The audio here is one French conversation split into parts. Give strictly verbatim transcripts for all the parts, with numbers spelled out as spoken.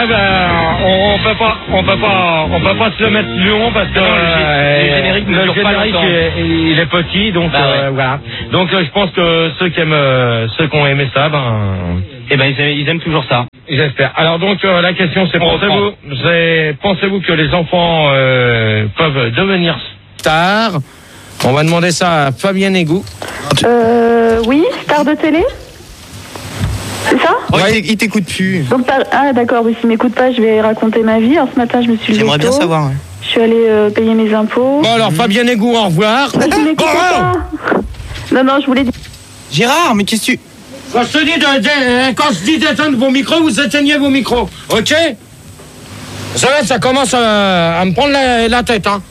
Eh ben, on, on peut pas, on peut pas, on peut pas se le mettre plus long parce que non, le, le générique, le ne dure pas générique longtemps. est, il est petit, donc bah ouais. euh, voilà. Donc euh, je pense que ceux qui aiment, euh, ceux qui ont aimé ça, ben, eh ben ils aiment, ils aiment toujours ça. J'espère. Alors donc euh, la question c'est pensez-vous, c'est pensez-vous que les enfants euh, peuvent devenir stars? On va demander ça à Fabienne Égou. Euh, oui, star de télé. C'est ça? Oh, ouais. Il t'écoute plus. Donc, ah d'accord, oui, s'il m'écoute pas, je vais raconter ma vie. Alors ce matin, je me suis levée J'aimerais bien tôt. savoir. Ouais. Je suis allée euh, payer mes impôts. Bon alors Fabienne Égou, au revoir. Mais tu m'écoutes pas. Non, non, je voulais dire... Gérard, mais qu'est-ce que tu... Quand je te dis de, de, quand je dis d'éteindre vos micros, vous éteignez vos micros, ok? Ça va, ça commence à, à me prendre la, la tête, hein.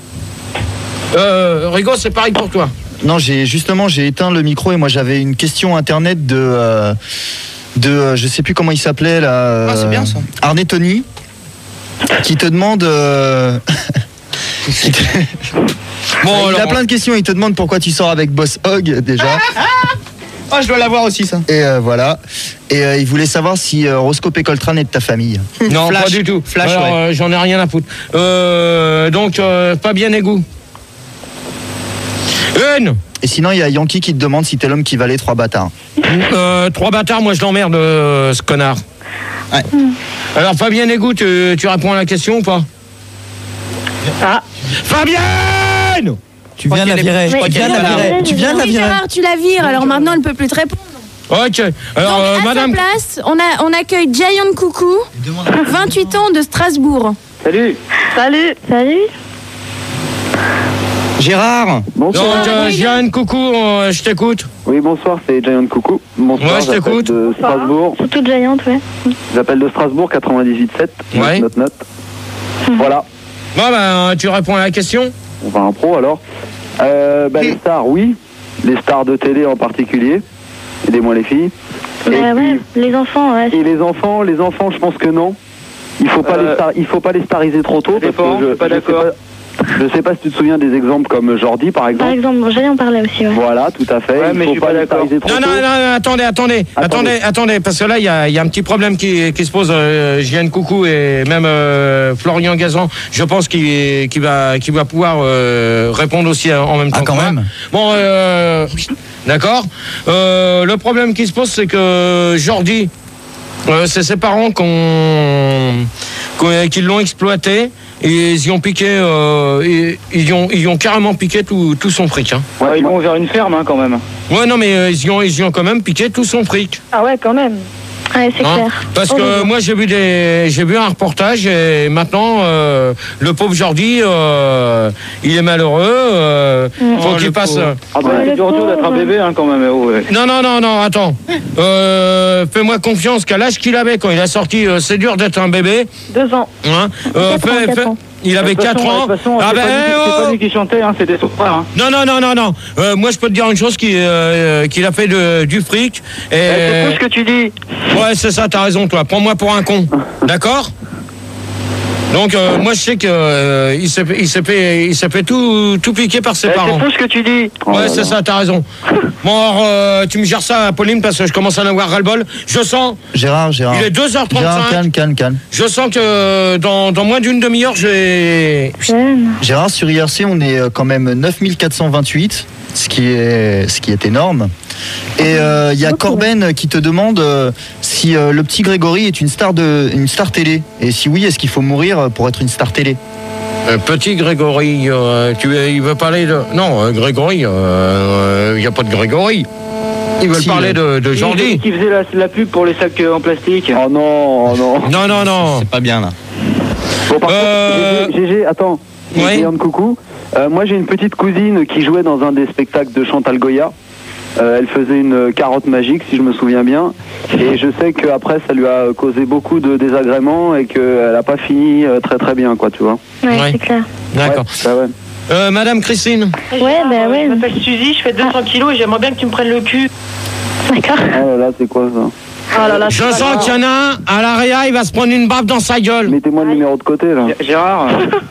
Euh, Rigo, c'est pareil pour toi. Non, j'ai justement j'ai éteint le micro et moi j'avais une question internet de euh, de euh, je sais plus comment il s'appelait là. Euh, Ah, c'est bien ça. Arné Tony qui te demande. Euh, qui te... Bon, il alors, a plein de questions. Il te demande pourquoi tu sors avec Boss Hog déjà. Oh, je dois l'avoir aussi ça. Et euh, voilà. Et euh, il voulait savoir si euh, Roscoe et Coltrane est de ta famille. non, Flash. pas du tout. Flash, alors, ouais. euh, j'en ai rien à foutre. Euh, donc, euh, Fabienne Égou. Une. Et sinon, il y a Yankee qui te demande si t'es l'homme qui valait trois bâtards. Euh, trois bâtards, moi je l'emmerde, euh, ce connard. Ouais. Alors, Fabienne Égou, tu, tu réponds à la question ou pas? Ah. Fabienne! Tu viens de la virer. Je crois Tu qu'elle viens de est la pas là. virer. Tu viens de la Oui, virer. Gérard, tu la vires, alors maintenant elle ne peut plus te répondre. Ok. Alors, Donc, euh, à madame. sa place, on, a, on accueille Giant Coucou, vingt-huit ans de Strasbourg. Salut. Salut. Salut. Gérard. Bonsoir. Donc, euh, Jeanne, coucou, euh, je t'écoute. Oui, bonsoir, c'est Giant Coucou. Bonsoir, Ouais, je j'appelle t'écoute. de Strasbourg. Surtout Giant, ouais. J'appelle de Strasbourg, quatre-vingt-dix-huit sept. Ouais. Note, note. Voilà. Bon, ben, tu réponds à la question. On va un pro alors. Euh, bah, les stars, oui. Les stars de télé en particulier. Aidez-moi les filles. Et, Bah ouais, puis- les enfants, ouais. et les enfants, les enfants, je pense que non. Il faut pas Euh, les star, il faut pas les stariser trop tôt. ça Parce dépend, que je, je suis pas je sais d'accord. pas- Je sais pas si tu te souviens des exemples comme Jordi par Par exemple. exemple, j'allais en parler aussi, ouais. Voilà, tout à fait. Ouais, mais il je faut suis pas pas les d'accord. stariser trop Non, tôt. non, non, non, attendez, attendez, attendez, Attendez. attendez, parce que là, il y a, il y a un petit problème qui, qui se pose. Euh, Jeanne Coucou et même euh, Florian Gazan, je pense qu'il qu'il va, qu'il va pouvoir euh, répondre aussi en même temps. Ah, quand que moi. même. Bon, euh, d'accord. Euh, le problème qui se pose, c'est que Jordi, euh, c'est ses parents qu'on, qu'on- qui l'ont exploité. Et ils y ont piqué, euh, ils, ils y ont, ils y ont carrément piqué tout, tout son fric. Hein. Ouais, ils moi- vont vers une ferme hein, quand même. Ouais, non, mais euh, ils y ont, ils y ont quand même piqué tout son fric. Ah ouais, quand même. Ouais, c'est Hein, clair. parce Oh, que les- moi j'ai vu des, j'ai vu un reportage et maintenant euh, le pauvre Jordi, euh, il est malheureux. Euh, Mm. faut Oh, qu'il le passe. pauvre. Ah bah, Ouais, C'est le du retour d'être un pauvre. bébé hein, quand même. Oh, ouais. Non non non non, attends. Euh, fais-moi confiance qu'à l'âge qu'il avait quand il a sorti, euh, c'est dur d'être un bébé. Deux ans. Hein, euh, Quatre ans, fais- quatre fais- ans. il avait De toute quatre façon, ans. de toute façon, Ah c'est ben, pas lui qui- eh, c'est oh pas lui qui chantait, hein, c'était son frère. Hein. non non non non non. Euh, moi je peux te dire une chose qui, euh, qu'il a fait de, du fric. Et Eh, c'est tout ce que tu dis. ouais c'est ça, t'as raison toi. Prends-moi pour un con, d'accord? Donc euh, moi je sais que euh, il s'est il s'est fait il s'est fait tout tout piquer par ses Eh, parents. c'est tout ce que tu dis. Oh Ouais là c'est là. ça, t'as raison. Bon alors euh, tu me gères ça Pauline parce que je commence à en avoir ras-le-bol. Je sens, Gérard, Gérard. il est deux heures Gérard, trente-cinq. calme, calme, calme. Je sens que dans, dans moins d'une demi-heure j'ai. Jeune. Gérard, sur I R C, on est euh, quand même neuf mille quatre cent vingt-huit, ce qui est, ce qui est énorme. Et euh, il y a Beaucoup. Corben qui te demande euh, si euh, le petit Grégory est une star, de, une star télé. Et si oui, est-ce qu'il faut mourir pour être une star télé? Euh, petit Grégory, euh, tu, il veut parler de. Non, euh, Grégory, il n'y a pas de Grégory. Ils veulent Si, parler de, de Qui, Jordi. qui faisait la, la pub pour les sacs euh, en plastique. Oh non, oh non. Non, non, non. C'est pas bien là. Bon, par Euh, contre, G G, attends. Ouais. Géant de coucou. Euh, moi, j'ai une petite cousine qui jouait dans un des spectacles de Chantal Goya. Euh, elle faisait une carotte magique, si je me souviens bien. Et je sais qu'après, ça lui a causé beaucoup de désagréments et qu'elle n'a pas fini euh, très très bien, quoi, tu vois. Ouais, Ouais. c'est clair. D'accord. Ouais, bah ouais. Euh, Madame Christine. Ouais, bah ouais. Je m'appelle Suzy, je fais deux cents kilos et j'aimerais bien que tu me prennes le cul. D'accord. Oh là là, c'est quoi ça? Oh là là, Je c'est pas sens grave. qu'il y en a un à l'area, il va se prendre une baffe dans sa gueule. Mettez-moi le numéro de côté, là. G- Gérard,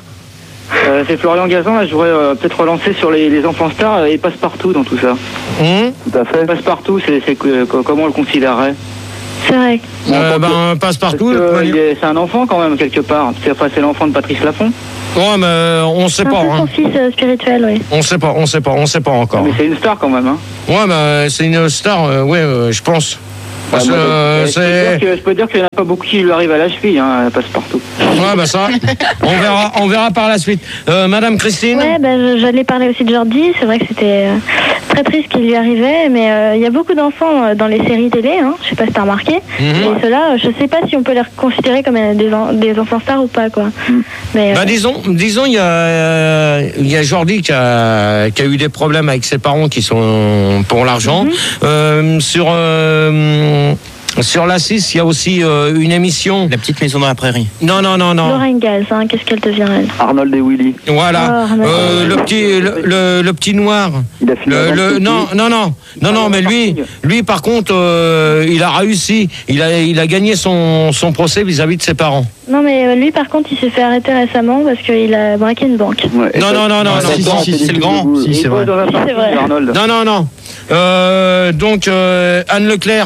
euh, euh, c'est Florian Gazan, là, je voudrais euh, peut-être relancer sur les, les enfants stars et passe-partout dans tout ça. Hum Tout à fait. Passe-partout, c'est, c'est que- co- comment on le considérerait? C'est vrai. Euh, ben, passe partout. Parce que il est- c'est un enfant quand même, quelque part. C'est enfin, c'est l'enfant de Patrice Laffont. Ouais, mais euh, on sait Un pas. peu son Hein. fils euh, spirituel, oui. On sait pas, on sait pas, on sait pas encore. Mais c'est une star quand même. Hein. Ouais, mais c'est une star, euh, ouais, euh, je pense. Parce Ouais, que moi, euh, je, peux c'est. dire que- je peux dire qu'il n'y en a pas beaucoup qui lui arrivent à la cheville, hein, passe-partout. Ouais, bah ça, on verra, on verra par la suite. Euh, Madame Christine. Ouais, bah, je- j'allais parler aussi de Jordi. C'est vrai que c'était euh, très triste ce qui lui arrivait, mais euh, il y a beaucoup d'enfants euh, dans les séries télé. Hein, je sais pas si t'as remarqué. Mhm. Et ceux-là, je sais pas si on peut les considérer comme euh, des, en- des enfants stars ou pas, quoi. Mais euh, Bah disons, disons il y a, euh, il y a Jordi qui a, qui a eu des problèmes avec ses parents qui sont pour l'argent. Mhm. Euh, sur euh, sur la six, il y a aussi euh, une émission. La petite maison dans la prairie. Non, non, non, non. Laura Ingalls, hein, qu'est-ce qu'elle devient, elle? Arnold et Willy. Voilà. Oh, Euh, le petit, le, le, le petit noir. Il a fini Le, avant le- le non, non, non, non, non, mais lui, lui, par contre, euh, il a réussi. Il a, il a gagné son, son procès vis-à-vis de ses parents. Non, mais euh, lui, par contre, il s'est fait arrêter récemment parce qu'il a braqué une banque. Ouais, et Non, ça- non, non, non, Ah, non. si, si, si, si, c'est c'est le grand. grand. Si, Et c'est il vrai. bosse dans un Si, parking, c'est vrai. Arnold. Non, non, non. Euh, donc, euh, Anne Leclerc.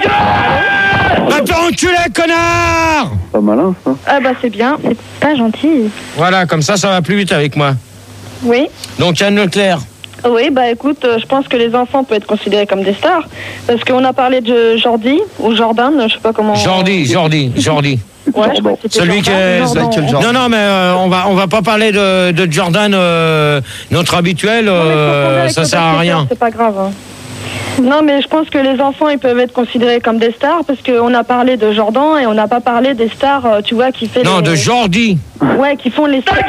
Attends, enculé, connard! Pas malin, ça. Ah bah c'est bien, c'est pas gentil. Voilà, comme ça, ça va plus vite avec moi. Oui. Donc, Anne Leclerc. Oui, bah écoute, euh, je pense que les enfants peuvent être considérés comme des stars. Parce qu'on a parlé de Jordi, ou Jordan, je sais pas comment. Jordi, Jordi, Jordi. Ouais, je crois que c'était Celui qui Jordan, est. Jordan. Non, non, mais euh, on va, on va pas parler de, de Jordan, euh, notre habituel, Non, mais je euh, confondais avec ça le sert à basketteur, rien. C'est pas grave. hein. Non, mais je pense que les enfants, ils peuvent être considérés comme des stars parce qu'on a parlé de Jordan et on n'a pas parlé des stars, euh, tu vois, qui fait Non, les... de Jordi. Ouais, qui font les stars.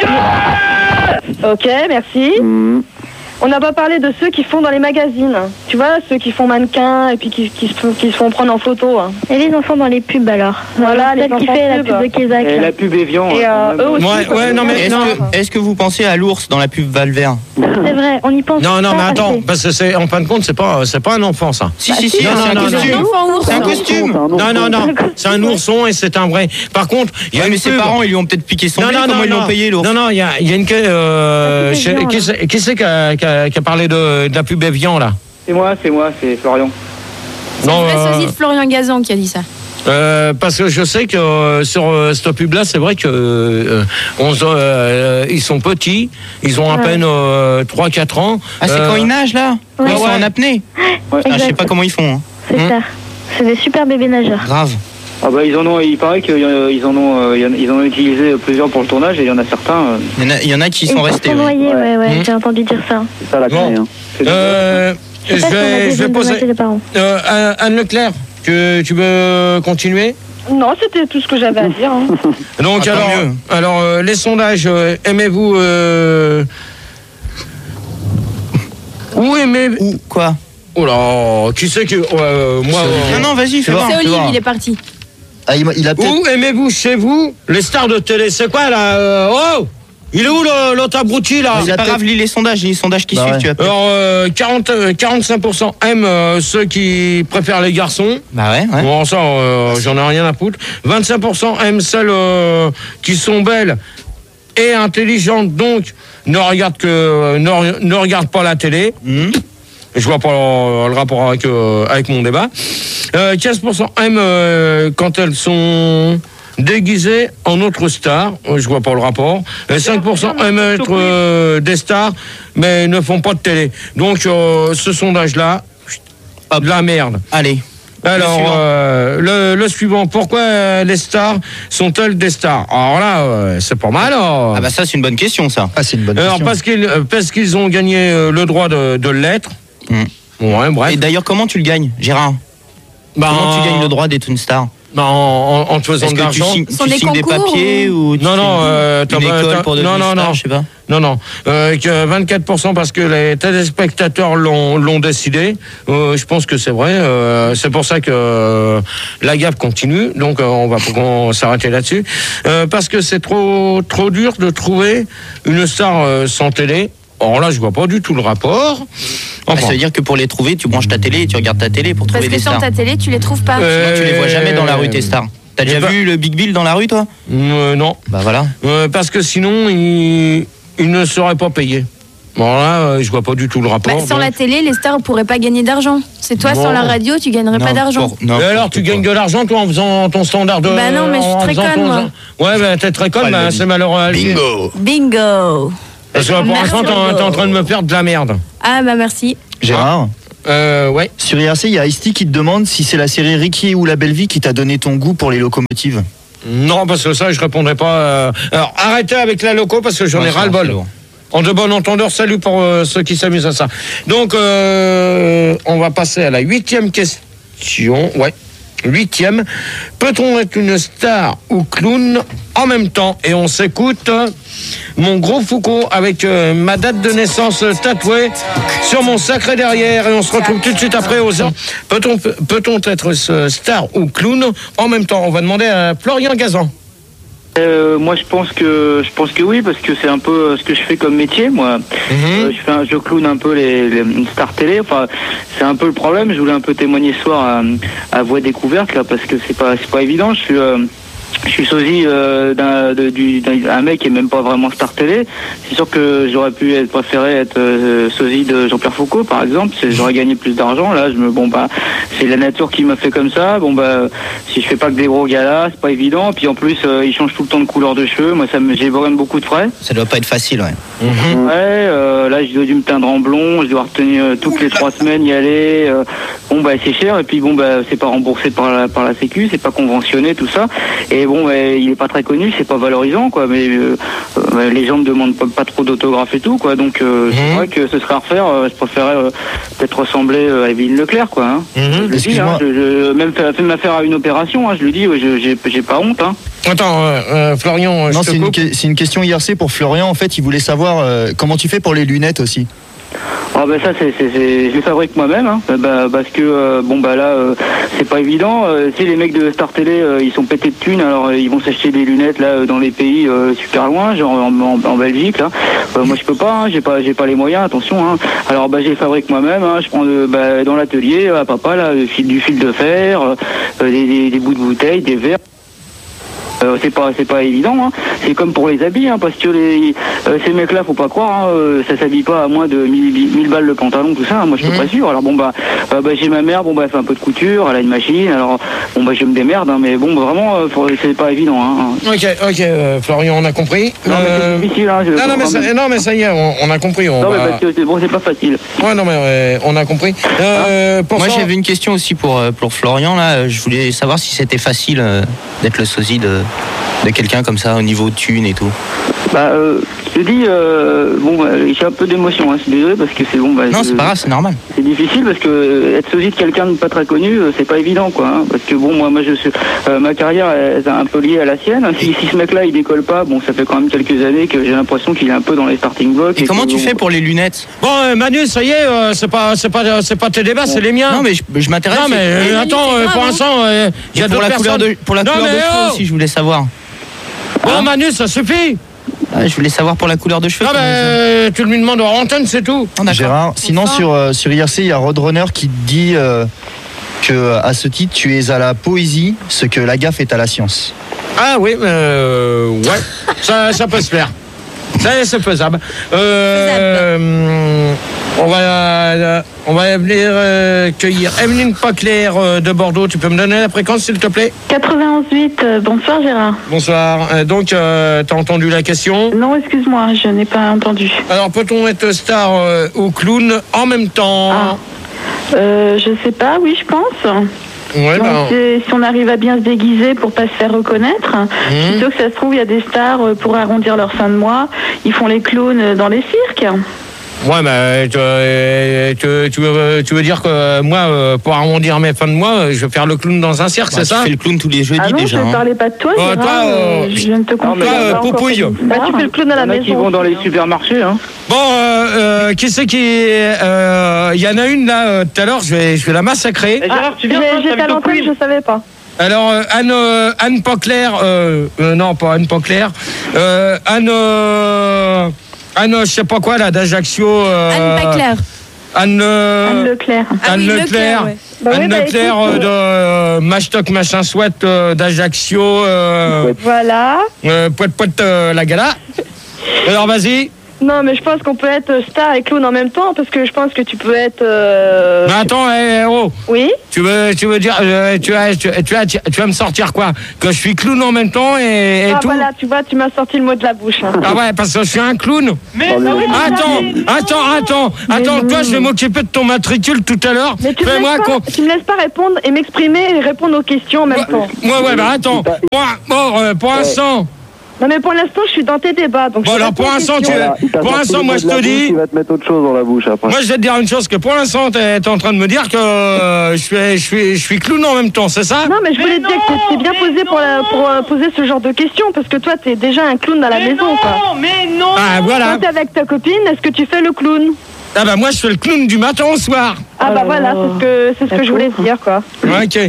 Ok, merci. Mhm. On n'a pas parlé de ceux qui font dans les magazines. Tu vois, ceux qui font mannequins et puis qui, qui, se, font, qui se font prendre en photo. hein. Et les enfants dans les pubs alors? Voilà, Celle les qui enfants fait la pub. pub de Kézak. Et là. la pub Evian. Et hein, euh, quand même. eux aussi. Ouais, ouais, non, mais Est-ce non. que, est-ce que vous pensez à l'ours dans la pub Valvert? C'est vrai, on y pense. Non, non, pas mais attends, assez. parce que c'est, en fin de compte, c'est pas, c'est pas un enfant, ça. Si, si, si, non, c'est un non, non, costume. non. Enfant ours. C'est un costume. Non, non, non, c'est un ourson et c'est un vrai. Par contre, il y a Ouais, une mais ses pub. parents, ils lui ont peut-être piqué son Non, blé, non, comment non, ils l'ont non. payé, l'ours? Non, non, il y a, il y a une. Euh, La pub chez- Evian, qui là. c'est qui c'est qui a, qui a- qui a parlé de, de la pub Evian, là? C'est moi, c'est moi, c'est Florian. C'est Non, le vrai euh, sosie de Florian Gazan qui a dit ça. Euh, parce que je sais que euh, sur euh, cette pub-là, c'est vrai que euh, on, se- euh, ils sont petits, ils ont à Ouais. peine euh, trois quatre ans. Ah, c'est Euh, quand ils nagent, là? Quand Ouais. ils sont en apnée? Ouais. Ah, je sais Exact. pas comment ils font. hein. C'est Hmm. ça. C'est des super bébés nageurs. Grave. Ah bah ils en ont, il paraît qu'ils en ont, euh, ils en ont utilisé plusieurs pour le tournage et il y en a certains. euh, Il y en a, il y en a qui Ils sont restés. ouais. noyés, ouais, ouais, Hmm. j'ai entendu dire ça. C'est ça la Bon. clé. Hein. c'est Euh, Je je sais pas si on a vais, je besoin vais de poser. mater les parents. Euh, Anne Leclerc, tu, tu veux continuer? Non, c'était tout ce que j'avais à dire. hein. Donc Ah, tant alors, mieux. alors euh, les sondages, euh, aimez-vous euh... Où aimez Ou quoi? Oh là, qui c'est que ouais, euh, moi euh, Non, non, vas-y, fais voir. voir. C'est tu Olive, vois. il est parti. Ah, il, m'a- il a peut-être. Où aimez-vous chez vous les stars de télé? C'est quoi là euh, Oh, il est où le- l'autre abruti là? C'est pas grave, lis les sondages, lis les sondages qui Bah suivent, ouais. tu vas Alors euh, quarante, euh, quarante-cinq pour cent aiment euh, ceux qui préfèrent les garçons. Bah ouais, ouais. Bon, ça, euh, j'en ai rien à foutre. vingt-cinq pour cent aiment celles euh, qui sont belles et intelligentes, donc ne regardent, que, euh, ne, re- ne regardent pas la télé. Mhm. Je vois pas le, le rapport avec, euh, avec mon débat. Euh, quinze pour cent aiment euh, quand elles sont déguisées en autres stars. Euh, Je vois pas le rapport. Et cinq pour cent aiment être euh, des stars, mais ne font pas de télé. Donc, euh, ce sondage-là, Hop. de la merde. Allez. Alors, suivant. euh, le, le suivant, pourquoi euh, les stars sont-elles des stars? Alors là, euh, c'est pas mal. alors. Ah bah ça, c'est une bonne question, ça. Ah, c'est une bonne Alors, question. parce qu'ils, euh, parce qu'ils ont gagné euh, le droit de, de l'être. Mm. Ouais, bref. Et d'ailleurs, comment tu le gagnes, Gérard? Bah, Comment tu en- gagnes le droit d'être une star? bah, en, en, en te faisant Est-ce de que tu l'argent. signes, Ce sont tu des signes des concours papiers ou tu Non, non, fais euh, une t'as pas- école t'as- pour devenir non, non, star, non. je sais pas. Non, non. Euh, que vingt-quatre pour cent parce que les téléspectateurs l'ont, l'ont décidé. Euh, je pense que c'est vrai. Euh, c'est pour ça que euh, la gaffe continue. Donc, euh, on va on s'arrêter là-dessus. Euh, parce que c'est trop, trop dur de trouver une star euh, sans télé. Or là, je vois pas du tout le rapport. Ah, Enfin, ça veut dire que pour les trouver, tu branches ta télé et tu regardes ta télé pour Parce trouver que des sur stars. ta télé, tu les trouves pas. Euh, Sinon, tu les vois jamais dans la rue, tes stars. T'as eh déjà ben- vu le Big Bill dans la rue, toi? euh, non. Bah voilà. Euh, parce que sinon, il, il ne serait pas payé. Bon là, euh, je vois pas du tout le rapport. Bah, sans donc. la télé, les stars ne pourraient pas gagner d'argent. C'est toi, Bon. sans la radio, tu gagnerais Non, pas d'argent. pour- non, Et alors, tu gagnes de l'argent, toi, en faisant ton standard de... Bah non, mais je suis en très faisant conne, ton- moi. Ouais, bah t'es très conne, Ouais, bah, le- c'est malheureux. Bingo. Bingo. Parce que pour Merci l'instant, t'es en- t'es en train de me faire de la merde. Ah bah merci. Gérard, Euh, ouais. sur I R C, il y a Ice-T qui te demande si c'est la série Ricky ou La Belle Vie qui t'a donné ton goût pour les locomotives. Non, parce que ça, je répondrai pas. euh. Alors, arrêtez avec la loco, parce que j'en ai Ouais, ras-le-bol. c'est lourd. En de bon entendeur, salut pour euh, ceux qui s'amusent à ça. Donc, euh, on va passer à la huitième question. Ouais, huitième. Peut-on être une star ou clown en même temps? Et on s'écoute euh, mon gros Foucault avec euh, ma date de naissance euh, tatouée sur mon sacré derrière. Et on se retrouve tout de suite après aux heures. Peut-on, peut-on être euh, star ou clown en même temps? On va demander à Florian Gazan. Euh, moi, je pense que je pense que oui, parce que c'est un peu ce que je fais comme métier. Moi, Euh, je fais un, je clown un peu les, les stars télé. Enfin, c'est un peu le problème. Je voulais un peu témoigner ce soir à, à voix découverte là, parce que c'est pas c'est pas évident. Je suis euh, je suis sosie euh, d'un de- du- d'un un mec qui est même pas vraiment star télé. C'est sûr que j'aurais pu être préféré être euh, sosie de Jean-Pierre Foucault, par exemple. C'est- J'aurais gagné plus d'argent. Là, je me bon bah c'est la nature qui m'a fait comme ça. Bon bah si je fais pas que des gros galas, c'est pas évident. Puis en plus, euh, il change tout le temps de couleur de cheveux. Moi, ça me j'ai quand même beaucoup de frais. Ça doit pas être facile, ouais. Ouais, euh, là, je dois dû me teindre en blond. Je dois retenir euh, toutes les trois semaines y aller. euh, bon bah c'est cher. Et puis bon bah c'est pas remboursé par la par la Sécu, c'est pas conventionné tout ça. Et bon, bah, il est pas très connu, c'est pas valorisant quoi. Mais euh, euh, les gens me demandent pas, pas trop d'autographes et tout quoi. Donc euh, c'est vrai que ce serait à refaire. euh, je préférerais euh, peut-être ressembler euh, à Evelyne Leclerc quoi. Hein. Je le dis, hein, Excuse-moi. je, je- même fait, fait m'affaire à une opération. Hein, je le dis, ouais, je- j'ai j'ai pas honte. Hein. Attends, euh, euh, Florian, Non, je te c'est une, coupe. que- c'est une question I R C pour Florian. En fait, il voulait savoir euh, comment tu fais pour les lunettes aussi. Ah bah ça c'est c'est c'est- je les fabrique moi-même hein. Bah, parce que euh, bon bah là euh, c'est pas évident. Euh, tu sais les mecs de Star Télé euh, ils sont pétés de thunes alors euh, ils vont s'acheter des lunettes là euh, dans les pays euh, super loin genre en, en, en Belgique là. Euh, moi je peux pas hein, j'ai pas j'ai pas les moyens attention hein. Alors bah je les fabrique moi-même hein. Je prends euh, bah, dans l'atelier à papa là le fil du fil de fer euh, des, des, des bouts de bouteilles des verres. Euh, c'est pas c'est pas évident hein. C'est comme pour les habits hein, parce que les euh, ces mecs là faut pas croire hein, euh, ça s'habille pas à moins de mille balles le pantalon tout ça hein. Moi je suis pas sûr. Alors bon bah, euh, bah j'ai ma mère bon bah elle fait un peu de couture, elle a une machine alors bon bah je me démerde hein, mais bon bah, vraiment euh, faut- c'est pas évident hein. Ok, ok, euh, Florian, on a compris. Non mais Euh, c'est difficile hein, je- non, non, mais ça, non, mais ça y est, on, on a compris. On non mais va- parce que c'est bon c'est pas facile. Ouais, non, mais euh, on a compris. Euh, pour Moi, ça- j'avais une question aussi pour, euh, pour Florian. Là, je voulais savoir si c'était facile euh, d'être le sosie de, de quelqu'un comme ça au niveau de thunes et tout. Bah euh, je te dis euh, bon bah, j'ai un peu d'émotion hein, je suis désolé parce que c'est bon bah, Non, je- c'est pas grave, c'est normal. C'est difficile parce que euh, être sosie de quelqu'un de pas très connu, euh, c'est pas évident quoi. Hein, parce que bon, moi, moi je suis, euh, ma carrière est un peu liée à la sienne. Si, si ce mec-là il décolle pas, bon, ça fait quand même quelques années que j'ai l'impression qu'il est un peu dans les starting blocks. Et comment que, tu bon, fais pour les lunettes? Bon, euh, Manu, ça y est, euh, c'est pas, c'est pas, c'est pas tes débats, c'est les miens. Non, mais je, je m'intéresse. Non, mais euh, Et Manu, attends, c'est euh, grave, pour hein. l'instant, euh, il y Et a pour d'autres la couleur personnes. de pour la Non, couleur mais de cheveux oh aussi, je voulais savoir. Bon, Manu, ça suffit. Ah, je voulais savoir pour la couleur de cheveux. Non, comment mais euh, tu lui demandes en antenne, c'est tout. on- Ah, d'accord. Gérard, sinon ça. sur, euh, sur I R C, il y a Roadrunner qui dit euh, que à ce titre, tu es à la poésie ce que la gaffe est à la science. Ah oui, euh, ouais, ça, ça peut se faire. Ça, c'est faisable. Euh, hum, on va, euh, on va venir euh, cueillir Evelyne Paclair euh, de Bordeaux. Tu peux me donner la fréquence, s'il te plaît? quatre-vingt-onze huit, euh, bonsoir Gérard. Bonsoir. Euh, donc, euh, t'as entendu la question? Non, excuse-moi, je n'ai pas entendu. Alors, peut-on être star euh, ou clown en même temps? Ah. Euh, je sais pas, oui, je pense. Ouais, Donc, ben, c'est- si on arrive à bien se déguiser pour pas se faire reconnaître, plutôt que ça se trouve, il y a des stars euh, pour arrondir leur fin de mois, ils font les clowns euh, dans les cirques. ouais, mais tu, euh, tu, tu veux, tu veux dire que euh, moi, euh, pour arrondir mes fins de mois, euh, je vais faire le clown dans un cirque, Bah, c'est tu ça? fais le clown tous les jeudis Ah non, déjà. je ne hein. parlais pas de toi, Oh, Gérard, toi, euh, euh, je ne te comprends mais toi, pas. euh, encore Poupouille. comme Bah, tu fais le clown à la il y en a qui maison. vont dans les aussi, hein. supermarchés. Hein. Bon, euh, euh, qui c'est qui... euh, Il y en a une là, euh, tout à l'heure, je vais, je vais la massacrer. Eh, Gérard, tu viens J'ai- toi, J'étais à t'habites au l'antenne, Queen. je savais pas. Alors, euh, Anne, euh, Anne Paclair, euh, euh, non, pas Anne Paclair, euh, Anne... Euh, Anne, je sais pas quoi, là, d'Ajaccio... euh, Anne Paclair. Anne... euh, Anne Leclerc. Ah Anne oui, Leclerc. Leclerc, ouais. Bah oui, Anne bah, Leclerc écoute, euh, de euh, Mashtok Machin Sweat euh, d'Ajaccio, euh, Voilà. euh, Poète Poète euh, la gala. Alors vas-y. Non, mais je pense qu'on peut être star et clown en même temps, parce que je pense que tu peux être... Euh... Mais attends, hé, héros. Oui. Tu veux, tu veux dire, euh, tu, vas, tu, tu, vas, tu, tu vas me sortir quoi? Que je suis clown en même temps et, et ah, tout? voilà, tu vois, tu m'as sorti le mot de la bouche. Hein. Ah ouais, parce que je suis un clown. Mais Oh, non, mais Attends, mais non. attends, attends, Mais attends, non. toi, je vais m'occuper de ton matricule tout à l'heure. Mais tu me, Fais-moi laisses qu'on... pas, tu me laisses pas répondre et m'exprimer et répondre aux questions en même temps. Ouais, ouais, bah attends. Pour, bon, euh, pour l'instant... Non, mais pour l'instant, je suis dans tes débats. Donc Bon, je alors, réponds pour aux l'instant, questions. tu- Voilà, il t'a pour sorti l'instant, le moi, mot je de la te bouche, dis- il va te mettre autre chose dans la bouche après. Moi, je vais te dire une chose, que pour l'instant, t'es t'es en train de me dire que euh, je, suis, je, suis, je suis clown en même temps, c'est ça? Non, mais je voulais Mais te dire que non, t'es bien mais posé pour, la- non. pour euh, poser ce genre de questions, parce que toi, t'es déjà un clown à la Mais maison, non, quoi. mais non. Ah, voilà. Quand t'es avec ta copine, est-ce que tu fais le clown? Ah bah moi, je fais le clown du matin au soir. Ah bah voilà, c'est ce que, c'est ce que je voulais te dire, quoi. Ok.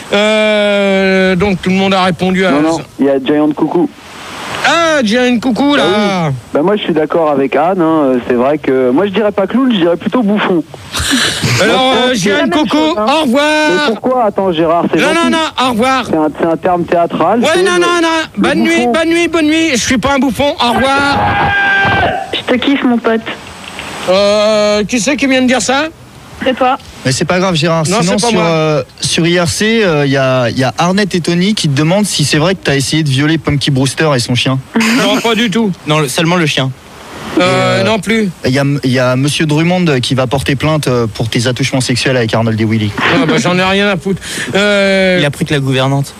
Euh, donc, tout le monde a répondu à... Non, non, il y a Giant Coucou. Ah, j'ai une coucou, là. Ah Bah moi je suis d'accord avec Anne, hein. C'est vrai que moi je dirais pas clown, je dirais plutôt bouffon. Alors, euh, c'est j'ai la une même coucou, chose, hein. au Mais revoir. pourquoi? Attends Gérard, c'est Non, gentil. non, non, au revoir. C'est un, c'est un terme théâtral. Ouais, c'est non, le- non, non. le Bonne nuit, bouffon. bonne nuit, bonne nuit. Je suis pas un bouffon, au revoir. Je te kiffe, mon pote. Euh, qui c'est qui vient de dire ça? C'est toi. Mais c'est pas grave, Gérard. Non, Sinon, c'est pas sur, moi. euh, sur I R C, il euh, y, a, y a Arnett et Tony qui te demandent si c'est vrai que tu as essayé de violer Punky Brewster et son chien. Non, pas du tout. Non, le- seulement le chien. Euh, euh, non plus. Il y a, y a Monsieur Drummond qui va porter plainte euh, pour tes attouchements sexuels avec Arnold et Willy. Ah, bah, j'en ai rien à foutre. Euh, Il a pris que la gouvernante.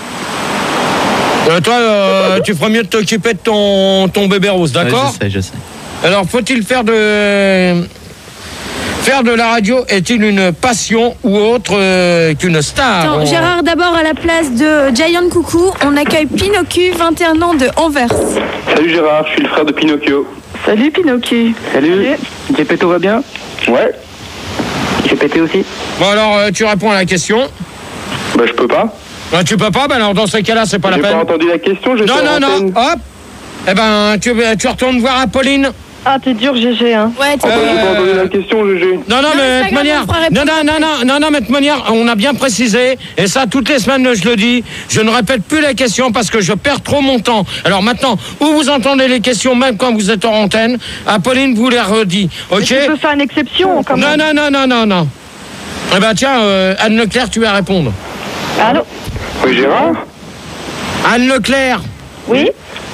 euh, toi, euh, tu ferais mieux de t'occuper de ton, ton bébé rose, d'accord? Ouais, je sais, je sais. Alors, faut-il faire de... Faire de la radio est-il une passion ou autre euh, qu'une star? Attends, On- Gérard, d'abord à la place de Giant Coucou, on accueille Pinocchio, vingt et un ans de Anvers. Salut Gérard, je suis le frère de Pinocchio. Salut, Pinocchio. Salut. Gepetto va bien? Ouais, J'ai pété aussi. Bon, alors, euh, tu réponds à la question. bah je peux pas. Ah, tu peux pas? Ben alors, dans ce cas-là, c'est pas la J'ai pas peine. entendu la question, j'étais Non, en non, non, antenne. hop. Eh ben, tu, tu retournes voir Apolline. Ah, t'es dur, G G, hein. Ouais, t'es Oh, bah, j'ai pas Euh, entendu la question, Gégé. Non, non, Non, mais c'est de pas toute grave, manière, on fera non, répondre. non, non, non, non, non, mais de toute manière, on a bien précisé, et ça, toutes les semaines, je le dis, je ne répète plus les questions parce que je perds trop mon temps. Alors maintenant, où vous entendez les questions, même quand vous êtes en antenne, Apolline vous les redit, Mais ok? tu peux faire une exception, quand Non, même. non, non, non, non, non. Eh ben, tiens, euh, Anne Leclerc, tu vas répondre. Allô? Oui Gérard. Anne Leclerc. Oui?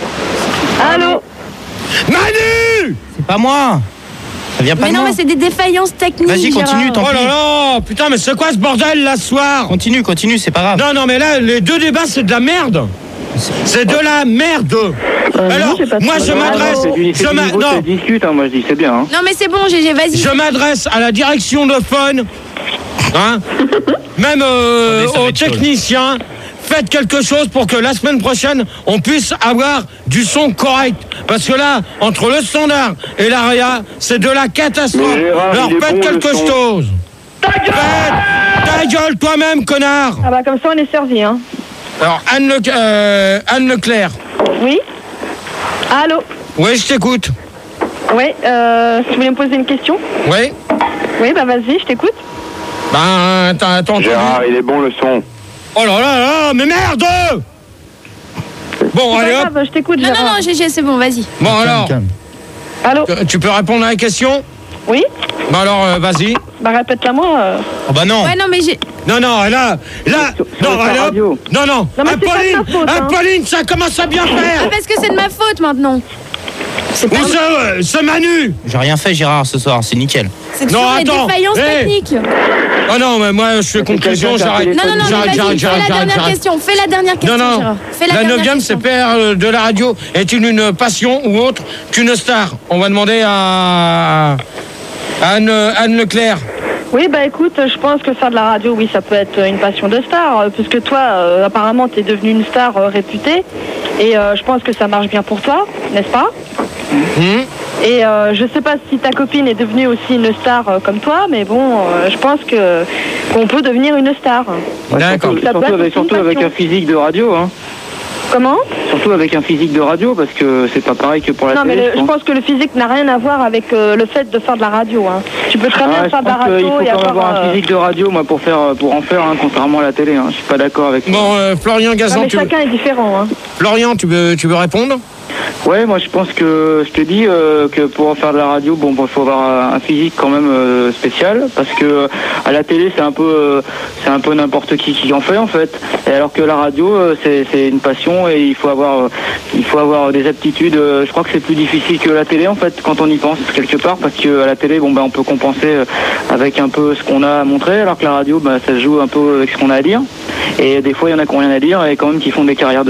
Allô? Manu! C'est pas moi. Ça vient pas Mais de non, moi. mais c'est des défaillances techniques. Vas-y, continue, Gérard. tant Oh là là, putain, mais c'est quoi ce bordel, là, ce soir? Continue, continue, c'est pas grave. Non, non, mais là, les deux débats, c'est de la merde. C'est de la merde. Alors, non, j'ai pas moi, de je problème. m'adresse. C'est du, c'est Je du m'a- niveau, non, ça discute, hein, moi je dis, c'est bien. Hein. Non, mais c'est bon, G G, vas-y. je m'adresse à la direction de Fun, hein, même euh, Attendez, ça va aux être chaud, là. techniciens. Faites quelque chose pour que la semaine prochaine, on puisse avoir du son correct. Parce que là, entre le standard et l'Aria, c'est de la catastrophe. Mais Gérard, Alors il est faites bon, le quelque son. chose. Faites ta gueule toi-même, connard. Ah bah comme ça, on est servi, hein. Alors, Anne, Le- euh, Anne Leclerc. Oui? Allô? Oui, je t'écoute. Oui, euh, tu voulais me poser une question? Oui. Oui, bah vas-y, je t'écoute. Ben, t'as t'as entendu. Gérard, il est bon le son. Oh là là là, mais merde. Bon, C'est allez pas hop. grave, je t'écoute, Non, non, Gérard. non, G G, c'est bon, vas-y. Bon, Calme, alors, calme. Allô? euh, tu peux répondre à la question? Oui? Bon, alors, euh, vas-y. Bah répète-la moi. euh. Oh bah non. Ouais, non, mais j'ai. Non, non, là, là, Sur- sur non, ta allez hop. radio. Non, non, Non, mais c'est pas Apolline, de ta faute, hein. Apolline, ça commence à bien Ah, faire. parce que c'est de ma faute maintenant. C'est pas. Où ce, euh, ce Manu? J'ai rien fait, Gérard, ce soir, c'est nickel. C'est Non, toujours les attends. défaillances Hey. techniques. Oh non, mais moi, je fais conclusion, quelqu'un qui a j'arrête. Non, non, non, J'arrête, mais j'arrête, vas-y, fais j'arrête, la j'arrête, dernière j'arrête. question. Fais la dernière question, Non, non. Gérard. Fais la, La dernière neuvième, question. c'est faire euh, de la radio est-il une passion ou autre qu'une star? On va demander à à Anne, Anne Leclerc. Oui, bah écoute, je pense que faire de la radio, oui, ça peut être une passion de star, euh, puisque toi, euh, apparemment, t'es devenu une star euh, réputée, et euh, je pense que ça marche bien pour toi, n'est-ce pas? Hmm. Et euh, je sais pas si ta copine est devenue aussi une star euh, comme toi, mais bon, euh, je pense que qu'on peut devenir une star. Ouais, D'accord. Surtout, Ça peut surtout être avec, aussi une surtout avec passion. un physique de radio, hein. Comment? Surtout avec un physique de radio, parce que c'est pas pareil que pour la Non, mais télé, le- je je pense. pense que le physique n'a rien à voir avec euh, le fait de faire de la radio. Hein. Tu peux peux très bien Ah, je faire de la pense qu'il radio faut et quand même avoir avoir... un euh, physique de radio, moi, pour faire, pour en faire, hein, contrairement à la télé. Hein. Je suis pas d'accord avec. Bon, euh, Florian non, Gazan, mais tu veux... chacun est différent. Hein. Florian, tu veux, tu veux répondre? Ouais, moi je pense que je te dis euh, que pour en faire de la radio, bon, il faut avoir un physique quand même euh, spécial, parce que euh, à la télé c'est un peu, euh, c'est un peu n'importe qui qui en fait en fait. Et alors que la radio euh, c'est, c'est une passion et il faut avoir, euh, il faut avoir des aptitudes. Euh, je crois que c'est plus difficile que la télé en fait quand on y pense quelque part, parce que à la télé, bon ben on peut compenser euh, avec un peu ce qu'on a à montrer, alors que la radio, ben ça se joue un peu avec ce qu'on a à dire. Et des fois il y en a qui n'ont rien à dire et quand même qui font des carrières de